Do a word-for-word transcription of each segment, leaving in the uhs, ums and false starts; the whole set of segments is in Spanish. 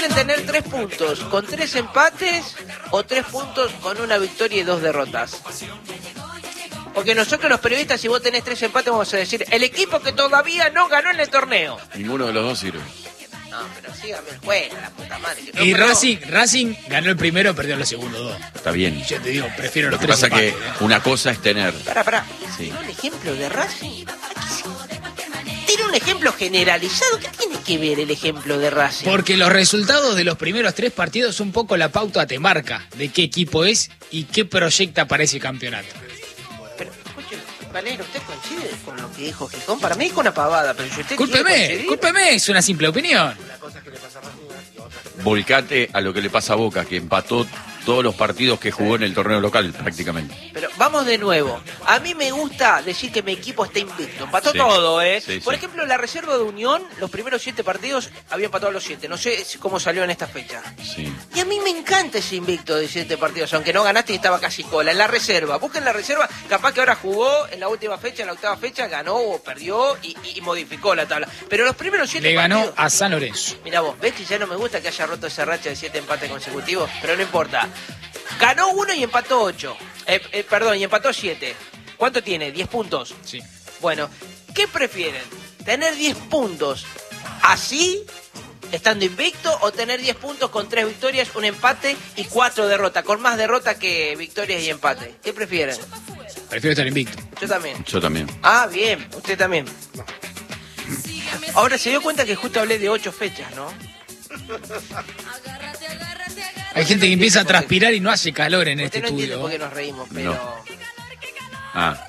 prefieren tener tres puntos con tres empates o tres puntos con una victoria y dos derrotas? Porque nosotros los periodistas, si vos tenés tres empates, vamos a decir, el equipo que todavía no ganó en el torneo. Ninguno de los dos sirve. No, pero sígame el juego, la puta madre. No, y pero... Racing, Racing ganó el primero, perdió los segundos dos. Está bien. Yo te digo, prefiero Lo los que tres pasa empates, que ¿eh? una cosa es tener... Pará, pará. Sí. ¿Tiene un ejemplo de Racing? ¿Tiene un ejemplo generalizado? ¿Qué tiene que ver el ejemplo de Racing? Porque los resultados de los primeros tres partidos un poco la pauta te marca de qué equipo es y qué proyecta para ese campeonato. Pero, escuche, Valero, ¿usted coincide con lo que dijo Gijón? Para mí es una pavada, pero si usted Cúlpeme, cúlpeme, es una simple opinión. Volcate a lo que le pasa a Boca, que empató todos los partidos que jugó en el torneo local, prácticamente. Pero vamos de nuevo. A mí me gusta decir que mi equipo está invicto. Empató Sí. todo, ¿eh? Sí, Por sí. ejemplo, la reserva de Unión, los primeros siete partidos, había empatado los siete. No sé cómo salió en esta fecha. Sí. Y a mí me encanta ese invicto de siete partidos, aunque no ganaste y estaba casi cola. En la reserva, busquen la reserva, capaz que ahora jugó en la última fecha, en la octava fecha, ganó o perdió y, y- y modificó la tabla. Pero los primeros siete Le ganó partidos... a San Lorenzo. Mira vos, ves que ya no me gusta que haya roto esa racha de siete empates consecutivos, pero no importa. Ganó uno y empató ocho. Eh, eh, perdón, y empató siete. ¿Cuánto tiene? ¿Diez puntos? Sí. Bueno, ¿qué prefieren? ¿Tener diez puntos así, estando invicto, o tener diez puntos con tres victorias, un empate y cuatro derrotas? Con más derrotas que victorias y empate. ¿Qué prefieren? Prefiero estar invicto. Yo también. Yo también. Ah, bien, usted también. Ahora se dio cuenta que justo hablé de ocho fechas, ¿no? Hay gente que empieza a transpirar y no hace calor en Usted este no entiende estudio. por qué nos reímos, pero... No. Ah.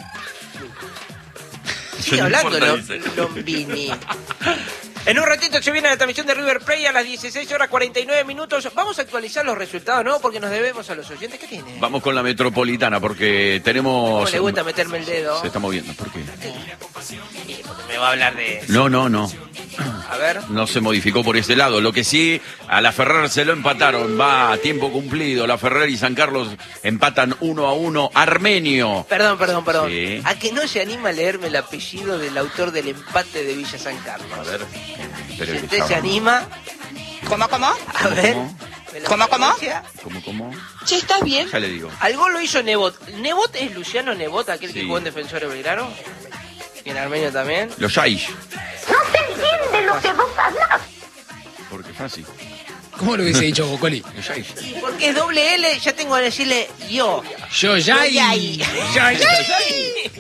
Sigue No hablando, importa, Lo- dice. Lombini. En un ratito se viene la transmisión de River Plate a las dieciséis horas cuarenta y nueve minutos. Vamos a actualizar los resultados, ¿no? Porque nos debemos a los oyentes. ¿Qué tiene? Vamos con la Metropolitana, porque tenemos... ¿Cómo le gusta meterme el dedo? Se está moviendo, ¿por qué? Sí, porque me va a hablar de... No, no, no. A ver. No se modificó por ese lado. Lo que sí, a la Ferrer se lo empataron. Va a tiempo cumplido. La Ferrer y San Carlos empatan uno a uno. Armenio. Perdón, perdón, perdón. Sí. ¿A que no se anima a leerme el apellido del autor del empate de Villa San Carlos? A ver. Espere Si que usted estaba- se anima... ¿Cómo, cómo? A ver. ¿Cómo? ¿me lo ¿Cómo, cómo? pronuncia? ¿Cómo, cómo? Che, ¿estás bien? Ya le digo. Al gol lo hizo Nebot. ¿Nebot es Luciano Nebot, aquel que Sí. jugó en Defensor de Belgrano? ¿Y en Armenio también? Los Yaish. No se entiende lo que vos hablas. Porque fácil. ¿Cómo lo hubiese dicho Bocoli? Los Yaish. Y porque es doble L, ya tengo que decirle yo. Yo ya y... Yay. Yo ya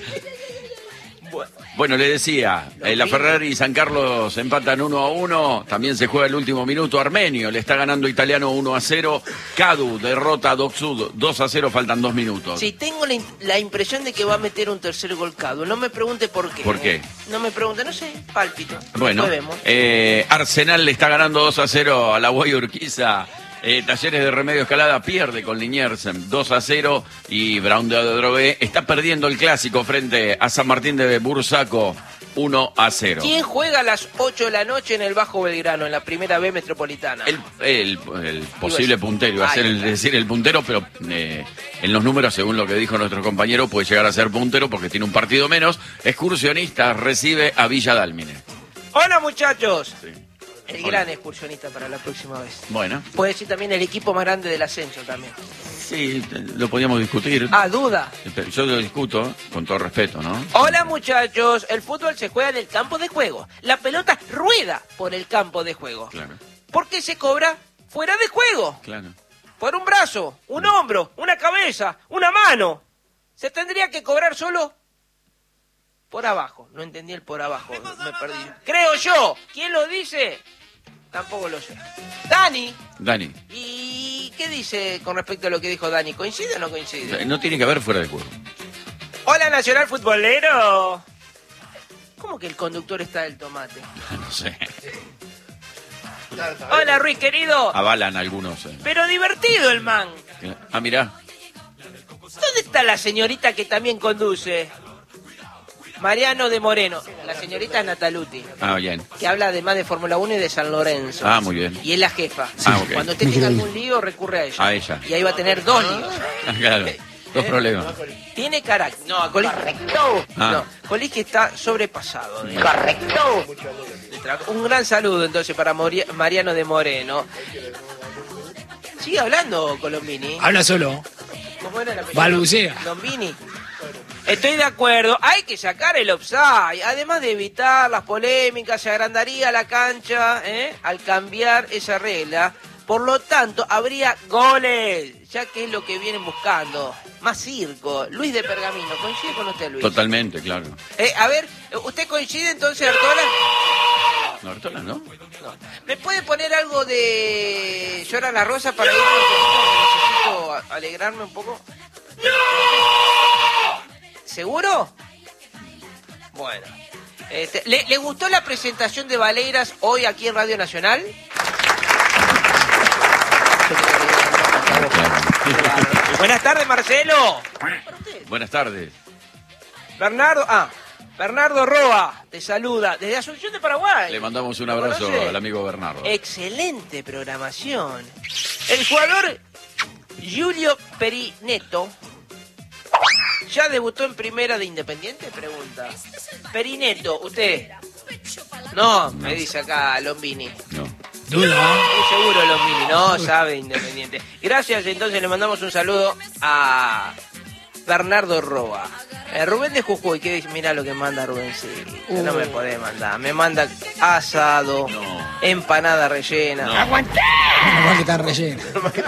Bueno, le decía, eh, la Ferrer y San Carlos empatan uno a uno. También se juega el último minuto. Armenio le está ganando Italiano uno a cero. Cadu derrota a Docsud dos a cero. Faltan dos minutos. Sí, tengo la, in- la impresión de que va a meter un tercer gol Cadu. No me pregunte por qué. ¿Por qué? No me pregunte, no sé, pálpito. Bueno, Después vemos. eh, Arsenal le está ganando dos a cero a la Guay Urquiza. Eh, Talleres de Remedio Escalada pierde con Liniers dos a cero. Y Brown de Adrogué está perdiendo el clásico frente a San Martín de Bursaco uno a cero. ¿Quién juega a las ocho de la noche en el Bajo Belgrano, en la primera B metropolitana? El, el- el posible puntero, iba a ser Ahí el, está. decir el puntero, pero eh, en los números, según lo que dijo nuestro compañero, puede llegar a ser puntero porque tiene un partido menos. Excursionista recibe a Villa Dálmine. Hola, muchachos. Sí. El Hola. gran excursionista para la próxima vez. Bueno, Puede ser también el equipo más grande del ascenso también. sí, lo podíamos discutir. Ah, duda. Pero yo lo discuto con todo respeto, ¿no? Hola, muchachos. El fútbol se juega en el campo de juego. La pelota rueda por el campo de juego. Claro, ¿Por qué se cobra fuera de juego? claro. Por un brazo, un hombro, una cabeza, una mano. Se tendría que cobrar solo por abajo. No entendí el por abajo, me perdí. Creo yo. ¿Quién lo dice? Tampoco lo sé. Dani. Dani, ¿Y qué dice con respecto a lo que dijo Dani? ¿Coincide o no coincide? no tiene que haber fuera de juego. Hola, Nacional Futbolero. ¿Cómo que el conductor está del tomate? No sé. Hola, Ruiz, querido. Avalan algunos. eh. Pero divertido el man. Ah, mirá. ¿Dónde está la señorita que también conduce? Mariano de Moreno. La señorita Nataluti, Ah, bien. que habla además de Fórmula uno y de San Lorenzo. Ah, muy bien. Y es la jefa. Ah, ok. Cuando usted tenga algún lío, recurre a ella. A ella. Y ahí va a tener dos líos. Ah, claro. Dos problemas. Tiene carácter. No, Colís. Correcto. Ah. No, Colís que está sobrepasado. ¿eh? Correcto. letra. Un gran saludo entonces para Mori- Mariano de Moreno. Sigue hablando Colombini. Habla solo. ¿Cómo era la película? Balbucea. Lombini. Estoy de acuerdo, hay que sacar el offside, además de evitar las polémicas, se agrandaría la cancha ¿eh? al cambiar esa regla, por lo tanto habría goles, ya que es lo que vienen buscando, más circo. Luis de Pergamino, ¿coincide con usted, Luis? Totalmente, claro. Eh, a ver, ¿usted coincide entonces, Artola? No, Artola, ¿no? No. ¿Me puede poner algo de Llora la Rosa para irme un poquito? Necesito alegrarme un poco. ¿Seguro? Bueno. Este, ¿le, ¿Le gustó la presentación de Valeiras hoy aquí en Radio Nacional? Buenas tardes, Marcelo. Buenas tardes. Bernardo, ah, Bernardo Roa te saluda desde Asunción de Paraguay. Le mandamos un ¿Lo abrazo conoce? al amigo Bernardo. Excelente programación. El jugador Julio Perineto ya debutó en primera de Independiente, pregunta. Perineto, usted. No, me dice acá Lombini. No. Duda. Muy seguro Lombini, no sabe de Independiente. Gracias, entonces le mandamos un saludo a Bernardo Roa. Eh, Rubén de Jujuy, que dice, mira lo que manda Rubén, sí, Uh. no me podés mandar. Me manda asado, No. empanada rellena. No. Nomás que está relleno.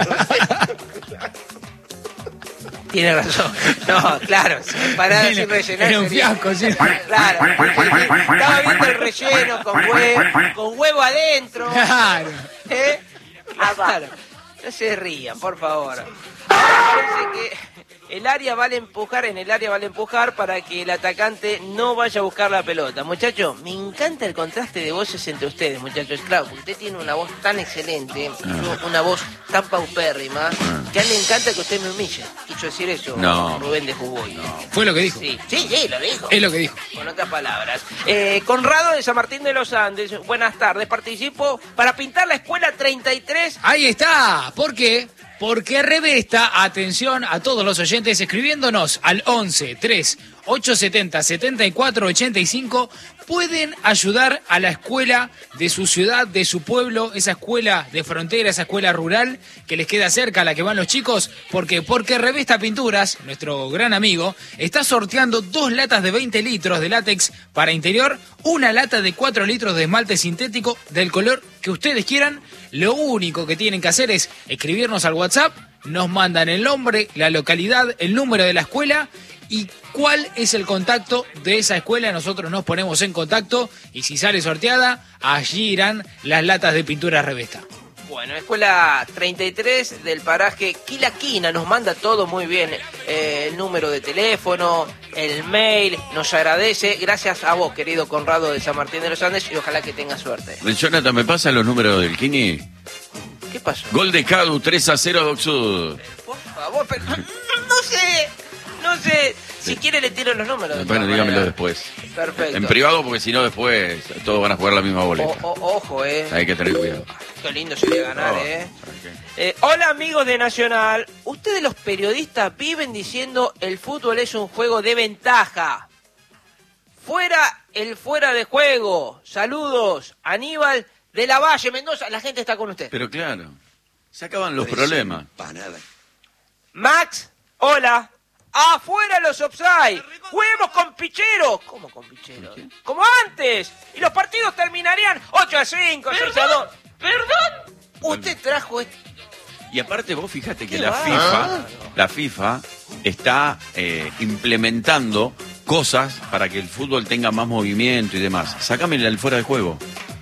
Tiene razón. No, claro, empanada sin rellenar. Era un sería- fiasco, sí. Claro. Estaba viendo el relleno con huevo, con huevo adentro. Claro. ¿Eh? Ah, claro. No se rían, por favor. Parece que el área vale empujar, en el área vale empujar para que el atacante no vaya a buscar la pelota. Muchachos, me encanta el contraste de voces entre ustedes, muchachos. Claro, porque usted tiene una voz tan excelente, yo una voz tan paupérrima, que a él le encanta que usted me humille. Quiso decir eso, No. Rubén de Jujuy. Fue lo que dijo. Sí, sí, sí, lo dijo. Es lo que dijo. Con otras palabras. Eh, Conrado de San Martín de los Andes, buenas tardes. Participo para pintar la escuela treinta y tres. Ahí está. ¿Por qué? Porque Revesta, atención a todos los oyentes, escribiéndonos al once tres ocho setenta setenta y cuatro ochenta y cinco, pueden ayudar a la escuela de su ciudad, de su pueblo, esa escuela de frontera, esa escuela rural que les queda cerca, a la que van los chicos. ¿Por qué? Porque Revesta Pinturas, nuestro gran amigo, está sorteando dos latas de veinte litros de látex para interior, una lata de cuatro litros de esmalte sintético del color que ustedes quieran. Lo único que tienen que hacer es escribirnos al WhatsApp, nos mandan el nombre, la localidad, el número de la escuela y cuál es el contacto de esa escuela. Nosotros nos ponemos en contacto y si sale sorteada, allí irán las latas de pintura Revesta. Bueno, escuela treinta y tres del paraje Quilaquina, nos manda todo muy bien, eh, el número de teléfono, el mail, nos agradece, gracias a vos, querido Conrado de San Martín de los Andes, y ojalá que tenga suerte. Jonathan, ¿me pasan los números del Kini? ¿Qué pasó? Gol de Cadu, tres a cero Doc Sud. Por favor, pero no sé, no sé, si quiere le tiro los números. de Bueno, todas dígamelo maneras. después. Perfecto. En privado, porque si no después todos van a jugar la misma boleta. O- o- ojo, eh. Hay que tener cuidado. Qué lindo sería ganar, Oh, eh. ¿para qué? Eh, hola amigos de Nacional, ustedes los periodistas viven diciendo el fútbol es un juego de ventaja. Fuera el fuera de juego. Saludos, Aníbal de la Valle, Mendoza, la gente está con usted. Pero claro, se acaban los problemas. Max, hola. Afuera los offside. Juguemos con Pichero. ¿Cómo con Pichero? Como antes. Y los partidos terminarían ocho a cinco, seis a dos. ¿Perdón? Usted trajo este... Y aparte vos fíjate que Qué la bárbaro. FIFA, la FIFA está eh, implementando cosas para que el fútbol tenga más movimiento y demás. Sácame el fuera de juego.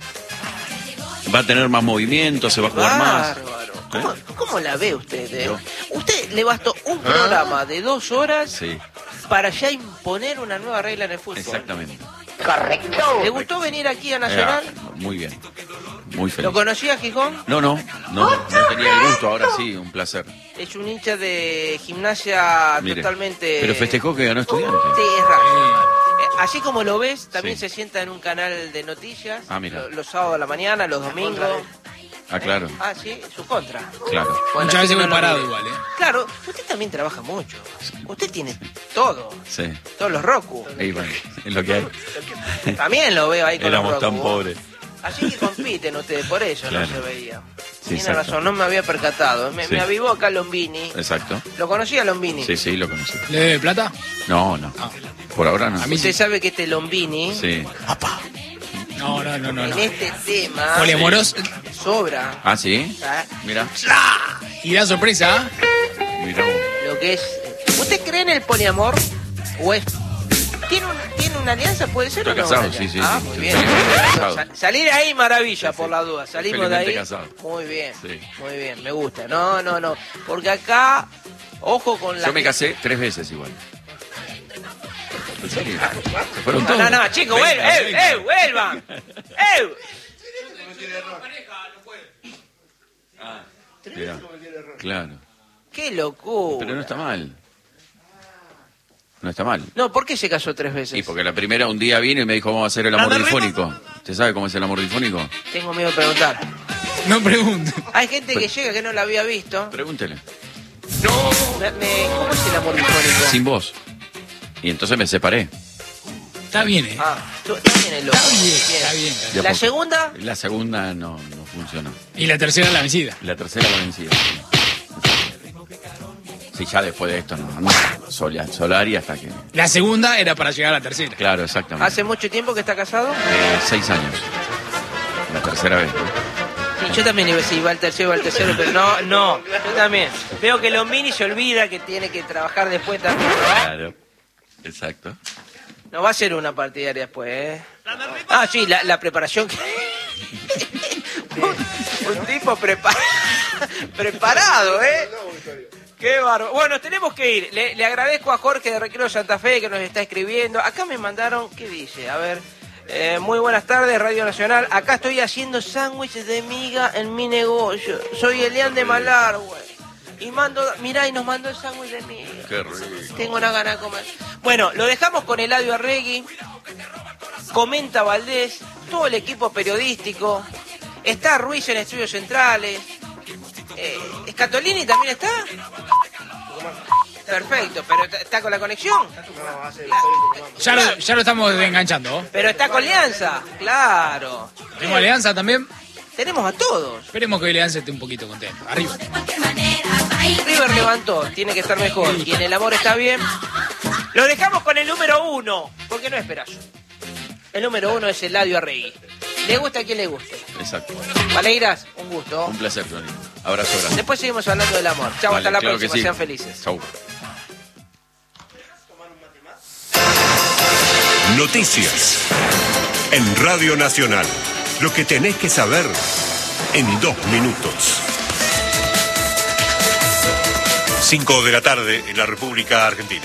Va a tener más movimiento, se va a jugar más. Bárbaro. ¿Cómo, cómo la ve usted? eh? Yo. Usted le bastó un programa de dos horas Sí, para ya imponer una nueva regla en el fútbol. exactamente. Correcto. ¿Le gustó venir aquí a Nacional? Eh, muy bien, muy feliz. ¿Lo conocía Gijón? No, no, no, no tenía el gusto, ahora sí, un placer. Es un hincha de gimnasia Mire, totalmente... pero festejó que ganó Estudiante. Sí, es raro. Eh, Así como lo ves, también Sí. se sienta en un canal de noticias. Ah, mira. lo- Los sábados a la mañana, los domingos. Ah, claro, Ah, sí, su contra. claro. Bueno, Muchas así veces que voy no lo parado ve. igual, ¿eh? Claro, usted también trabaja mucho. Usted tiene todo. Sí, Todos los Roku. ahí va, es lo que hay. También lo veo ahí con Éramos los Roku. tan pobres. Así que compiten ustedes, por eso Claro. no se veía. Sí, Tiene exacto. razón, no me había percatado. Me, Sí. me avivó acá Lombini. Exacto. ¿Lo conocía Lombini? Sí, sí, lo conocí. ¿Le debe plata? No, no. Ah. Por ahora no. A mí Usted sabe que este Lombini, Sí. No, no, no, no. en no. este tema, Poliamoros. sobra. Ah, sí. ¿Ah? Mira. Y da sorpresa. Mira vos. Lo que es... ¿Usted cree en el poliamor? ¿O es... ¿Tiene, un- ¿Tiene una alianza? ¿Puede ser Estoy o no? casado, una sí, sí, Ah, sí. muy Sí, bien. felizmente casado. Sa- Salir de ahí, maravilla, Sí, por sí. la duda. Salimos de Felizmente ahí. casado. Muy bien, Sí. muy bien, me gusta. No, no, no. Porque acá, ojo con la... Yo me casé tres veces igual. ¿En serio? Se fueron No, todos. no, no, chicos, Venga, vuelvan, eh, venga. eh, vuelvan. Eh. Mirá. Claro. ¡Qué locura! Pero no está mal. No está mal. No, ¿por qué se casó tres veces? Y porque la primera un día vino y me dijo, vamos a hacer el amor difónico. ¿Usted sabe cómo es el amor difónico? Tengo miedo de preguntar. No pregunto. Hay gente que llega que no la había visto. Pregúntele. Me- me- ¿Cómo es el amor difónico? Sin voz. Y entonces me separé. Está bien, ¿eh? Ah, tú- está bien el loco. Está bien, está bien. está De bien. a ¿La poco. segunda? La segunda no, no funcionó. Y la tercera la vencida. La tercera la vencida. Sí, ya después de esto no. no sola- Solari hasta que... La segunda era para llegar a la tercera. Claro, exactamente. ¿Hace mucho tiempo que está casado? Eh, seis años. La tercera vez. ¿no? Sí, yo también iba a decir, iba al tercero, iba al tercero, pero no, no, yo también. Veo que Lombini se olvida que tiene que trabajar después también, ¿no? Claro. Exacto. No va a ser una partidaria después, ¿eh? Ah, sí, la, la preparación que... un, un tipo prepa- preparado, ¿eh? Qué bárbaro. Bueno, tenemos que ir. Le, le agradezco a Jorge de Recreo Santa Fe que nos está escribiendo. Acá me mandaron, ¿qué dice? A ver... Eh, muy buenas tardes, Radio Nacional. Acá estoy haciendo sándwiches de miga en mi negocio. Soy Elian de Malargüe. Y mando, mirá, y nos mandó el sándwich de miga. Qué rico. Tengo una gana de comer. Bueno, lo dejamos con Eladio Arregui. Comenta Valdés, todo el equipo periodístico. Está Ruiz en Estudios Centrales. Eh, ¿Escatolini también está? Perfecto, pero ¿está- ¿está con la conexión? Ya lo, ya lo estamos enganchando. ¿oh? Pero está con Alianza, claro. ¿Tenemos alianza también? Tenemos a todos. Esperemos que Alianza esté un poquito contento. Arriba. River levantó, tiene que estar mejor. Y en el amor está bien. Lo dejamos con el número uno, porque no es Perazo. El número uno es Eladio Arregui. Le gusta a quien le guste. Exacto. Valeiras, un gusto. Un placer, Florín. Abrazo grande. Después seguimos hablando del amor. Chao, Vale, hasta la claro que próxima. sí. Sean felices. Chau. Noticias. En Radio Nacional. Lo que tenés que saber en dos minutos. Cinco de la tarde en la República Argentina.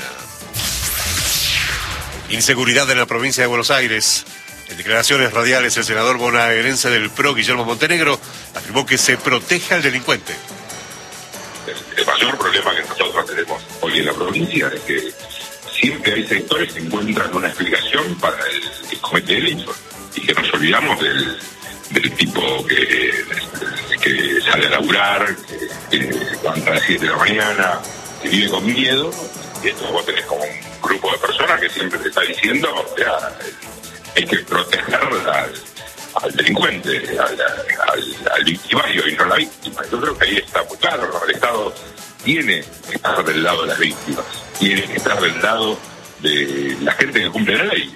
Inseguridad en la provincia de Buenos Aires. En declaraciones radiales, el senador bonaerense del P R O, Guillermo Montenegro, afirmó que se protege al delincuente. El, el mayor problema que nosotros tenemos hoy en la provincia es que siempre hay sectores que encuentran una explicación para el que comete delitos y que nos olvidamos del, del tipo que, que sale a laburar, que, que se levanta a las siete de la mañana, que vive con miedo, y esto vos tenés como un grupo de personas que siempre te está diciendo, o sea, hay que proteger al, al delincuente, al, al, al victimario y no a la víctima. Yo creo que ahí está muy claro, ¿no? El Estado tiene que estar del lado de las víctimas, tiene que estar del lado de la gente que cumple la ley.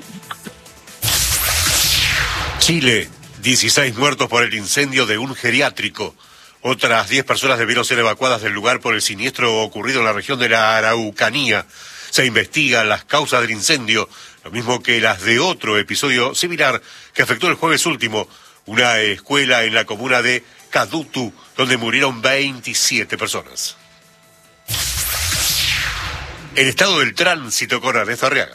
Chile, dieciséis muertos por el incendio de un geriátrico. Otras diez personas debieron ser evacuadas del lugar por el siniestro ocurrido en la región de la Araucanía. Se investigan las causas del incendio, lo mismo que las de otro episodio similar que afectó el jueves último una escuela en la comuna de Cadutu, donde murieron veintisiete personas. El estado del tránsito con Ernesto Arriaga.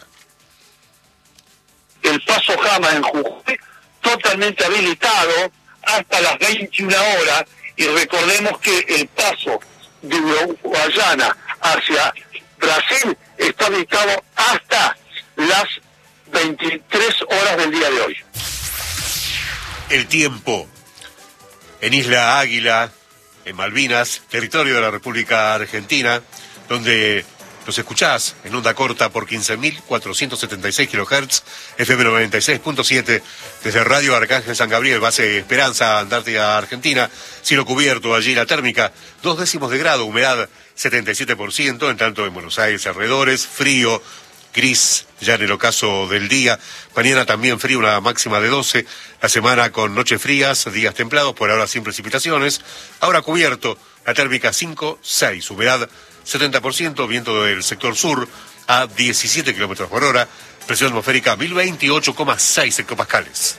El paso Jama en Jujuy totalmente habilitado hasta las veintiuna horas, y recordemos que el paso de Uruguayana hacia Brasil está habilitado hasta las veintitrés horas del día de hoy. El tiempo en Isla Águila, en Malvinas, territorio de la República Argentina, donde Nos escuchás en onda corta por quince mil cuatrocientos setenta y seis kilohertz, F M noventa y seis punto siete, desde Radio Arcángel San Gabriel, base Esperanza, Antártida, Argentina. Cielo cubierto, allí la térmica, dos décimos de grado, humedad setenta y siete por ciento, en tanto en Buenos Aires alrededores, frío, gris ya en el ocaso del día. Mañana también frío, una máxima de doce. La semana con noches frías, días templados, por ahora sin precipitaciones. Ahora cubierto, la térmica cinco, seis, humedad setenta por ciento, viento del sector sur a diecisiete kilómetros por hora, presión atmosférica mil veintiocho coma seis hectopascales.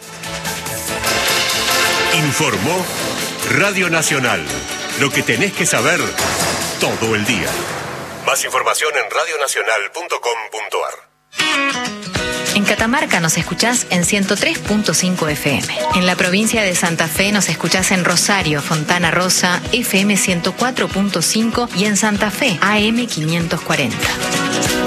Informó Radio Nacional. Lo que tenés que saber todo el día. Más información en radio nacional punto com punto a r. En Catamarca nos escuchás en ciento tres punto cinco F M. En la provincia de Santa Fe nos escuchás en Rosario, Fontana Rosa, F M ciento cuatro punto cinco y en Santa Fe, A M quinientos cuarenta.